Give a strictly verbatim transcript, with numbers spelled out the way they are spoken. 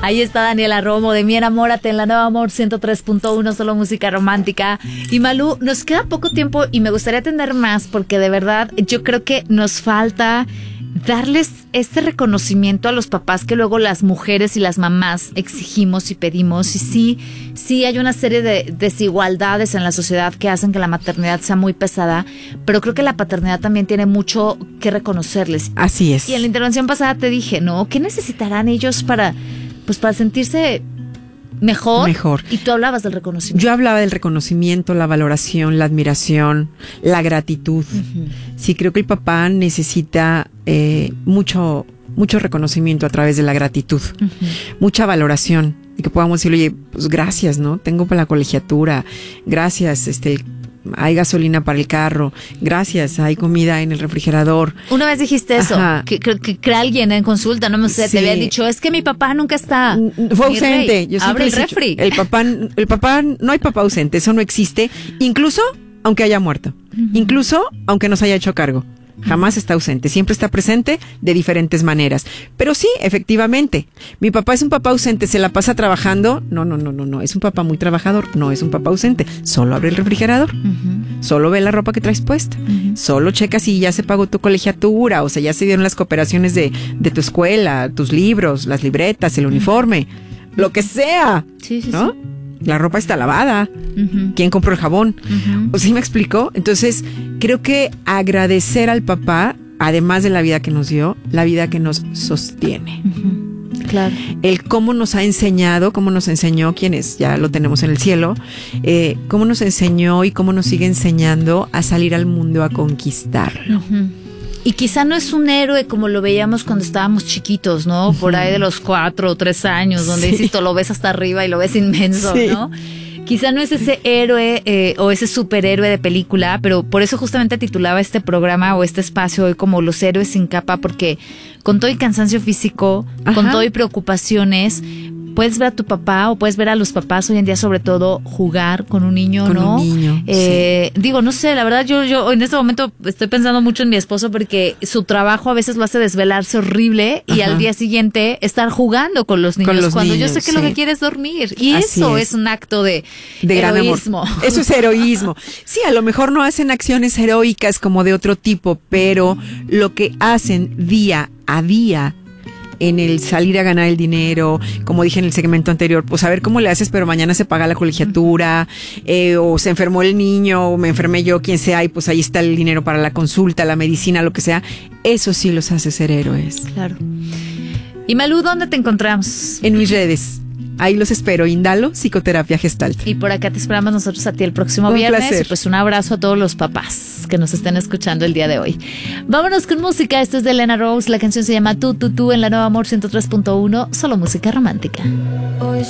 Ahí está Daniela Romo de Mi Enamórate en la Nueva Amor ciento tres punto uno, solo música romántica. Y Malú, nos queda poco tiempo y me gustaría tener más porque de verdad yo creo que nos falta darles este reconocimiento a los papás que luego las mujeres y las mamás exigimos y pedimos. Y sí, sí hay una serie de desigualdades en la sociedad que hacen que la maternidad sea muy pesada, pero creo que la paternidad también tiene mucho que reconocerles. Así es. Y en la intervención pasada te dije, ¿no? ¿Qué necesitarán ellos para, pues, para sentirse mejor? Mejor. Y tú hablabas del reconocimiento. Yo hablaba del reconocimiento, la valoración, la admiración, la gratitud. Uh-huh. Sí, creo que el papá necesita eh, mucho, mucho reconocimiento a través de la gratitud, uh-huh. mucha valoración. Y que podamos decirle, oye, pues gracias, ¿no? Tengo para la colegiatura, gracias, este... hay gasolina para el carro, gracias, hay comida en el refrigerador. Una vez dijiste eso, que, que, que, que alguien en consulta, no me sé, sí. te había dicho, es que mi papá nunca está. Fue ausente. Yo Abre el refri. El papá, el papá, no hay papá ausente, eso no existe, incluso aunque haya muerto, uh-huh. incluso aunque nos haya hecho cargo. Jamás está ausente, siempre está presente de diferentes maneras. Pero sí, efectivamente, mi papá es un papá ausente, se la pasa trabajando. No, no, no, no, no, es un papá muy trabajador, no es un papá ausente. Solo abre el refrigerador, uh-huh. solo ve la ropa que traes puesta, uh-huh. solo checa si ya se pagó tu colegiatura, o sea, ya se dieron las cooperaciones de, de tu escuela, tus libros, las libretas, el uniforme, uh-huh. lo que sea, sí, sí, ¿no? Sí. La ropa está lavada. Uh-huh. ¿Quién compró el jabón? Uh-huh. ¿Sí me explicó? Entonces, creo que agradecer al papá, además de la vida que nos dio, la vida que nos sostiene. Uh-huh. Claro. El cómo nos ha enseñado, cómo nos enseñó, quienes ya lo tenemos en el cielo, eh, cómo nos enseñó y cómo nos sigue enseñando a salir al mundo a conquistarlo. Uh-huh. Y quizá no es un héroe como lo veíamos cuando estábamos chiquitos, ¿no? Uh-huh. Por ahí de los cuatro o tres años, donde, sí. insisto, lo ves hasta arriba y lo ves inmenso, sí. ¿no? Quizá no es ese héroe eh, o ese superhéroe de película, pero por eso justamente titulaba este programa o este espacio hoy como Los héroes sin capa, porque con todo y cansancio físico, Ajá. con todo y preocupaciones, puedes ver a tu papá o puedes ver a los papás hoy en día, sobre todo, jugar con un niño, con ¿no? Un niño, eh, sí. Digo, no sé, la verdad, yo, yo en este momento estoy pensando mucho en mi esposo porque su trabajo a veces lo hace desvelarse horrible y Ajá. al día siguiente estar jugando con los niños, con los cuando niños, yo sé que sí. lo que quiere es dormir. Y Así eso es. es un acto de, de heroísmo. Gran amor. Eso es heroísmo. Sí, a lo mejor no hacen acciones heroicas como de otro tipo, pero lo que hacen día a día en el salir a ganar el dinero, como dije en el segmento anterior, pues a ver cómo le haces, pero mañana se paga la colegiatura, eh, o se enfermó el niño, o me enfermé yo, quien sea, y pues ahí está el dinero para la consulta, la medicina, lo que sea. Eso sí los hace ser héroes. Claro. Y Malú, ¿dónde te encontramos? En mis redes. Ahí los espero, Indalo, Psicoterapia Gestalt. Y por acá te esperamos nosotros a ti el próximo un viernes. Placer. Y pues un abrazo a todos los papás que nos estén escuchando el día de hoy. Vámonos con música. Esto es de Elena Rose. La canción se llama Tú, Tú, Tú en la Nueva Amor ciento tres punto uno. Solo música romántica. Hoy